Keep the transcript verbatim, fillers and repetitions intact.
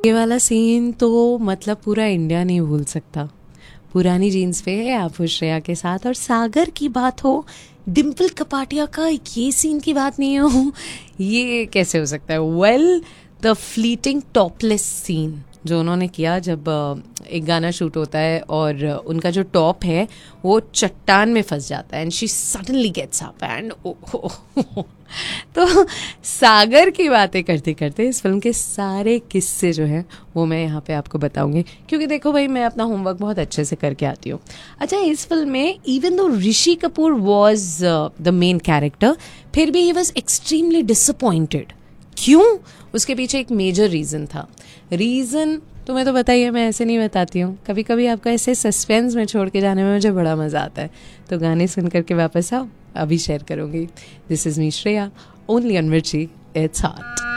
ये वाला सीन तो मतलब पूरा इंडिया नहीं भूल सकता। पुरानी जीन्स पे है आप श्रेया के साथ और सागर की बात हो, डिम्पल कपाड़िया का ये सीन की बात नहीं हो, ये कैसे हो सकता है? Well, the fleeting topless scene जो उन्होंने किया जब एक गाना शूट होता है और उनका जो टॉप है वो चट्टान में फंस जाता है and she suddenly gets up and तो सागर की बातें करते करते इस फिल्म के सारे किस्से जो हैं वो मैं यहाँ पे आपको बताऊंगी, क्योंकि देखो भाई मैं अपना होमवर्क बहुत अच्छे से करके आती हूँ। अच्छा, इस फिल्म में even though Rishi Kapoor was the main character, फिर भी ही वॉज एक्सट्रीमली डिसअपॉइंटेड। क्यों? उसके पीछे एक मेजर रीज़न था। रीज़न तुम्हें तो बताइए, मैं ऐसे नहीं बताती हूँ, कभी कभी आपका ऐसे सस्पेंस में छोड़ के जाने में मुझे बड़ा मज़ा आता है। तो गाने सुन करके वापस आओ, अभी शेयर करूँगी। This is me Shreya, only on मिर्ची, इट्स हॉट।